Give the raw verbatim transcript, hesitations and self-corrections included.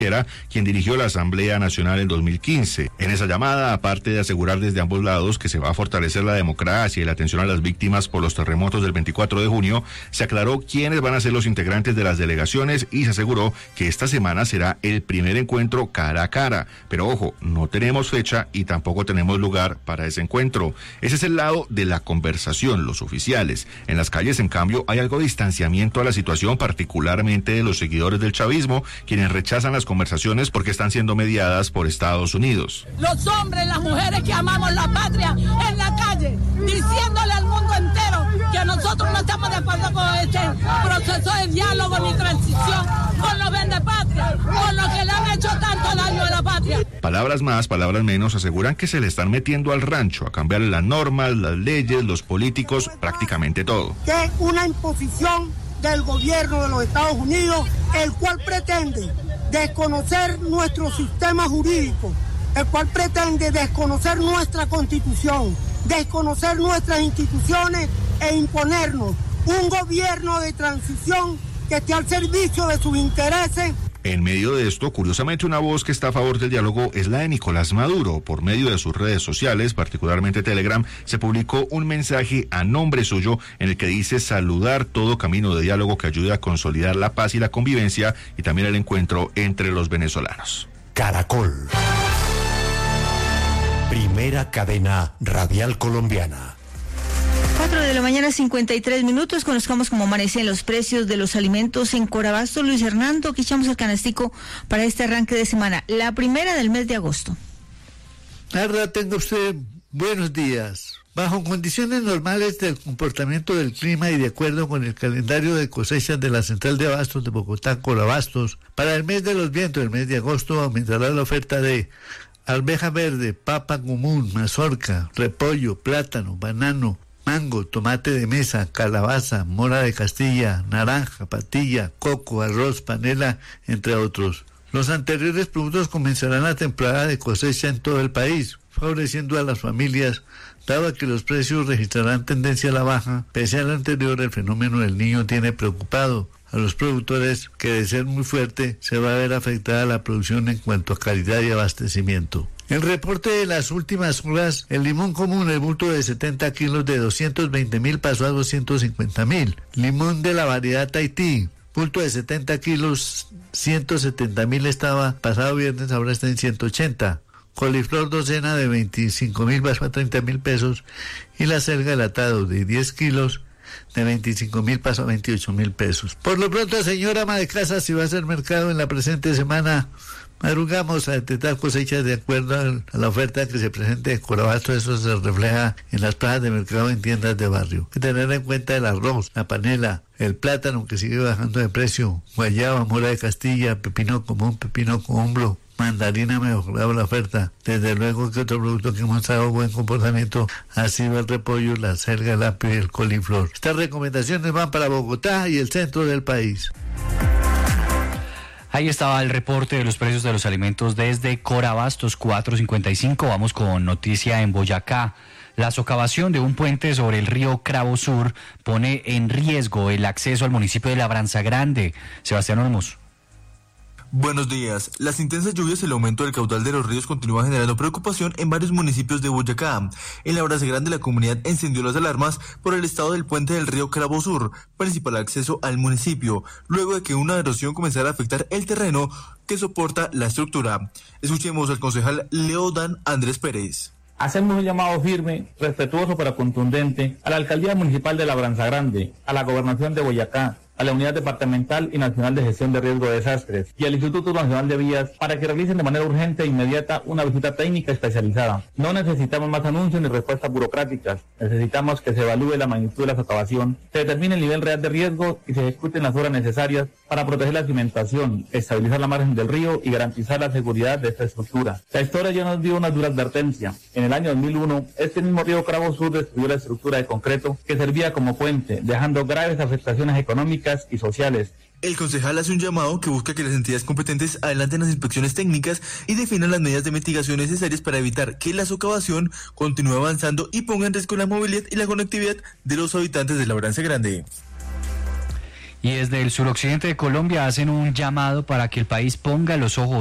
era quien dirigió la Asamblea Nacional en dos mil quince. En esa llamada, aparte de asegurar desde ambos lados que se va a fortalecer la democracia y la atención a las víctimas por los terremotos del veinticuatro de junio, se aclaró quiénes van a ser los integrantes de las delegaciones y se aseguró que esta semana será el primer encuentro cara a cara. Pero ojo, no tenemos fecha y tampoco tenemos lugar para ese encuentro. Ese es el lado de la conversación, los oficiales. En las calles, en cambio, hay algo de distanciamiento a la situación, particularmente de los seguidores del chavismo, quienes rechazan las conversaciones porque están siendo mediadas por Estados Unidos. Los hombres, las mujeres que amamos la patria en la calle, diciéndole al mundo entero que nosotros no estamos de acuerdo con este proceso de diálogo ni transición con los vendepatria, con los que le han hecho tanto daño a la patria. Palabras más, palabras menos, aseguran que se le están metiendo al rancho a cambiar las normas, las leyes, los políticos, prácticamente todo. Que es una imposición del gobierno de los Estados Unidos, el cual pretende desconocer nuestro sistema jurídico, el cual pretende desconocer nuestra constitución, desconocer nuestras instituciones e imponernos un gobierno de transición que esté al servicio de sus intereses. En medio de esto, curiosamente, una voz que está a favor del diálogo es la de Nicolás Maduro. Por medio de sus redes sociales, particularmente Telegram, se publicó un mensaje a nombre suyo en el que dice saludar todo camino de diálogo que ayude a consolidar la paz y la convivencia y también el encuentro entre los venezolanos. Caracol. Primera cadena radial colombiana. cuatro de la mañana, cincuenta y tres minutos. Conozcamos cómo amanecen los precios de los alimentos en Corabastos. Luis Hernando, aquí echamos el canastico para este arranque de semana, la primera del mes de agosto. Ahora tenga usted buenos días. Bajo condiciones normales del comportamiento del clima y de acuerdo con el calendario de cosechas de la Central de Abastos de Bogotá, Corabastos, para el mes de los vientos, el mes de agosto, aumentará la oferta de arveja verde, papa común, mazorca, repollo, plátano, banano, mango, tomate de mesa, calabaza, mora de Castilla, naranja, patilla, coco, arroz, panela, entre otros. Los anteriores productos comenzarán la temporada de cosecha en todo el país, favoreciendo a las familias, dado que los precios registrarán tendencia a la baja. Pese al anterior, el fenómeno del Niño tiene preocupado a los productores que, de ser muy fuerte, se va a ver afectada la producción en cuanto a calidad y abastecimiento. El reporte de las últimas horas, el limón común, el bulto de setenta kilos de doscientos veinte mil pasó a doscientos cincuenta mil. Limón de la variedad Tahití, bulto de setenta kilos, ciento setenta mil estaba pasado viernes, ahora está en ciento ochenta. Coliflor docena de veinticinco mil pasó a treinta mil pesos. Y la selga del atado de diez kilos, de veinticinco mil pasó a veintiocho mil pesos. Por lo pronto, señora ama de casa, si va a hacer mercado en la presente semana, madrugamos a detectar cosechas de acuerdo a la oferta que se presente en Corabastos. Eso se refleja en las plazas de mercado en tiendas de barrio. Hay que tener en cuenta el arroz, la panela, el plátano que sigue bajando de precio, guayaba, mora de Castilla, pepino común, pepino combro, mandarina mejorado la oferta. Desde luego que otro producto que ha mostrado buen comportamiento ha sido el repollo, la selga, el apio y el coliflor. Estas recomendaciones van para Bogotá y el centro del país. Ahí estaba el reporte de los precios de los alimentos desde Corabastos, cuatro cincuenta y cinco. Vamos con noticia en Boyacá. La socavación de un puente sobre el río Cravo Sur pone en riesgo el acceso al municipio de Labranza Grande. Sebastián Olmos. Buenos días. Las intensas lluvias y el aumento del caudal de los ríos continúa generando preocupación en varios municipios de Boyacá. En Labranza Grande, la comunidad encendió las alarmas por el estado del puente del río Cravo Sur, principal acceso al municipio, luego de que una erosión comenzara a afectar el terreno que soporta la estructura. Escuchemos al concejal Leodan Andrés Pérez. Hacemos un llamado firme, respetuoso pero contundente a la Alcaldía Municipal de Labranza Grande, a la Gobernación de Boyacá, a la Unidad Departamental y Nacional de Gestión de Riesgo de Desastres y al Instituto Nacional de Vías para que realicen de manera urgente e inmediata una visita técnica especializada. No necesitamos más anuncios ni respuestas burocráticas. Necesitamos que se evalúe la magnitud de la socavación, se determine el nivel real de riesgo y se ejecuten las obras necesarias para proteger la cimentación, estabilizar la margen del río y garantizar la seguridad de esta estructura. La historia ya nos dio una dura advertencia. En el año dos mil uno, este mismo río Cravo Sur destruyó la estructura de concreto que servía como puente, dejando graves afectaciones económicas y sociales. El concejal hace un llamado que busca que las entidades competentes adelanten las inspecciones técnicas y definan las medidas de mitigación necesarias para evitar que la socavación continúe avanzando y ponga en riesgo la movilidad y la conectividad de los habitantes de Labranza Grande. Y desde el suroccidente de Colombia hacen un llamado para que el país ponga los ojos